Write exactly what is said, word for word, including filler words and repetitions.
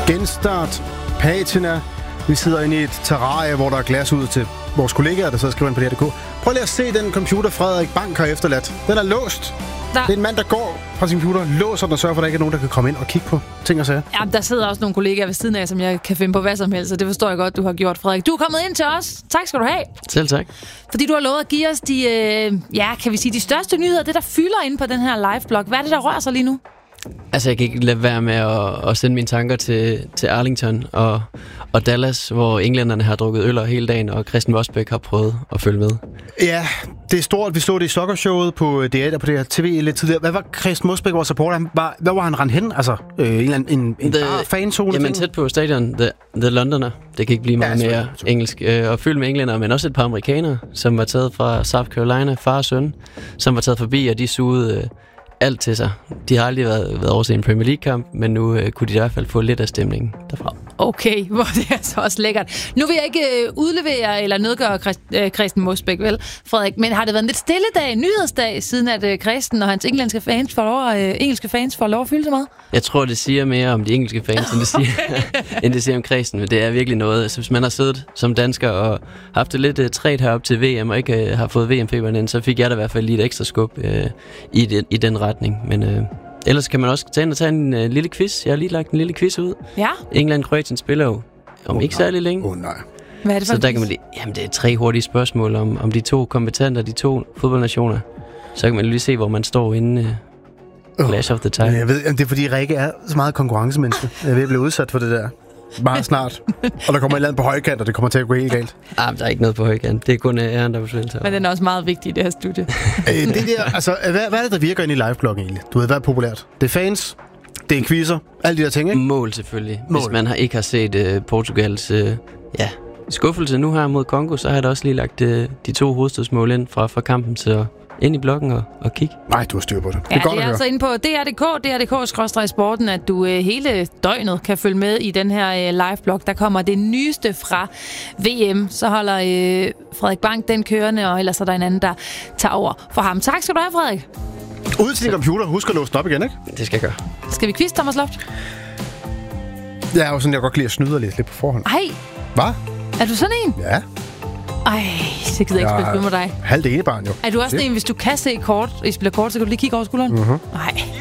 Genstart, patina. Vi sidder inde i et terrarie, hvor der er glas ud til vores kollegaer, der så skriver ind på D R punktum D K. Prøv lige at se den computer, Frederik Bang har efterladt. Den er låst. Der. Det er en mand, der går fra sin computer, låser den og sørger for, at der ikke er nogen, der kan komme ind og kigge på ting og sager. Ja, der sidder også nogle kollegaer ved siden af, som jeg kan finde på hvad som helst, så det forstår jeg godt, du har gjort, Frederik. Du er kommet ind til os. Tak skal du have. Selv tak. Fordi du har lovet at give os de, øh, ja, kan vi sige, de største nyheder, det der fylder inde på den her live-blog. Hvad er det, der rører sig lige nu? Altså, jeg kan ikke lade være med at, at sende mine tanker til, til Arlington og, og Dallas, hvor englænderne har drukket øl hele dagen, og Christian Mosbæk har prøvet at følge med. Ja, det er stort. Vi så det i soccershowet på D R, på det her T V lidt tidligere. Hvad var Christian Mosbæk, vores supporter? Han var, hvad var han rendt hen? Altså, øh, en, en, en the, fanzone? Jamen, tæt på stadion. The, the Londoner. Det kan ikke blive meget ja, mere engelsk. Øh, og fyldt med englænder, men også et par amerikanere, som var taget fra South Carolina, far og søn, som var taget forbi, og de sugede Øh, alt til sig. De har aldrig været, været over til en Premier League-kamp, men nu øh, kunne de i hvert fald få lidt af stemningen derfra. Okay, hvor det er så også lækkert. Nu vil jeg ikke øh, udlevere eller nedgøre Christ, øh, Christian Mosbæk, vel, Frederik, men har det været en lidt stille dag, nyhedsdag, siden at øh, Christian og hans engelske fans får lov, øh, engelske fans får lov at fylde så meget? Jeg tror, det siger mere om de engelske fans, end det siger, end det siger om Christian, men det er virkelig noget. Altså, hvis man har siddet som dansker og haft det lidt uh, træt herop til V M, og ikke uh, har fået V M-feberen ind, så fik jeg da i hvert fald lige et ekstra skub uh, i, den, i den retning. Men uh, ellers kan man også tage ind og tage en uh, lille quiz. Jeg har lige lagt en lille quiz ud. Ja. England-Kroatien spiller jo om oh, ikke nej. særlig længe. Åh oh, nej. Hvad er det for så der kan man lige, jamen, det er tre hurtige spørgsmål om, om de to kompetenter, de to fodboldnationer. Så kan man lige se, hvor man står inde. Uh, Clash of the Time. Jeg ved, det er fordi Rikke er så meget konkurrencemenneske. Jeg er ved at blive udsat for det der. Meget snart. Og der kommer et eller andet på højkant, og det kommer til at gå helt galt. Ah, der er ikke noget på højkant. Det er kun æren, der forsvinder. Men den er også meget vigtig i det her studie. øh, det der, altså, hvad, hvad er det, der virker ind i live-bloggen egentlig? Du ved, hvad er populært? Det er fans, det er quizzer, alle de der ting, ikke? Mål selvfølgelig. Mål. Hvis man har, ikke har set uh, Portugals uh, ja, skuffelse nu her mod Kongo, så har jeg da også lige lagt uh, de to hovedstødsmål ind fra, fra kampen, så ind i bloggen og, og kig. Nej, du har styr på det. Ja, det er godt det er altså inde på D R punktum D K, D R punktum D K skråstreg sporten, at du øh, hele døgnet kan følge med i den her øh, live-blog. Der kommer det nyeste fra V M. Så holder øh, Frederik Bang den kørende, og ellers er der en anden, der tager over for ham. Tak skal du have, Frederik. Ud til din computer. Husk at låse den op igen, ikke? Det skal jeg gøre. Skal vi quiz, Thomas Loft? Jeg er jo sådan, jeg godt kan lide at snyde lidt, lidt på forhånd. Ej. Hvad? Er du sådan en? Ja. Ej, så gider jeg ikke spille med dig. Halvt ene barn, jo. Er du også en, hvis du kan se kort, I spiller kort, så kan du lige kigge over skulderen? Mhm. Nej.